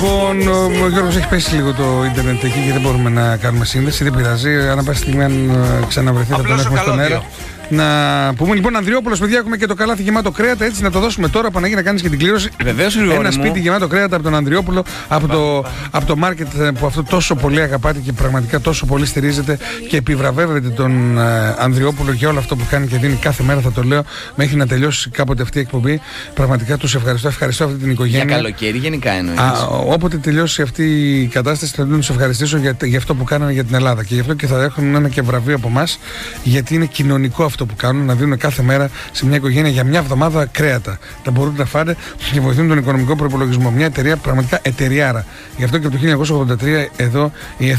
Λοιπόν, ο Γιώργος έχει πέσει λίγο το ίντερνετ εκεί και δεν μπορούμε να κάνουμε σύνδεση. Δεν πειράζει. Αν πάση στιγμή αν ξαναβρεθεί θα τον έχουμε στον αέρα. Να πούμε λοιπόν, Ανδριόπουλος, παιδιά, έχουμε και το καλάθι γεμάτο κρέατα. Έτσι να το δώσουμε τώρα, Παναγία, να κάνεις και την κλήρωση. Βεβαίως, ένα σπίτι γεμάτο κρέατα από τον Ανδριόπουλο, από το μάρκετ που αυτό τόσο πολύ αγαπάτε και πραγματικά τόσο πολύ στηρίζετε και επιβραβεύετε τον Ανδριόπουλο για όλο αυτό που κάνει και δίνει κάθε μέρα. Θα το λέω μέχρι να τελειώσει κάποτε αυτή η εκπομπή. Πραγματικά τους ευχαριστώ. Ευχαριστώ αυτή την οικογένεια. Για καλοκαίρι, γενικά εννοείς. Όποτε τελειώσει αυτή η κατάσταση, θα τους ευχαριστήσω για αυτό που κάνανε για την Ελλάδα. Και γι' αυτό και θα έχουν ένα και βραβείο από εμάς, γιατί είναι κοινωνικό αυτό που κάνουν, να δίνουν κάθε μέρα σε μια οικογένεια για μια εβδομάδα κρέατα. Τα μπορούν να φάνε και βοηθούν τον οικονομικό προπολογισμό. Μια εταιρεία, πραγματικά εταιριάρα. Γι' αυτό και από το 1983 εδώ η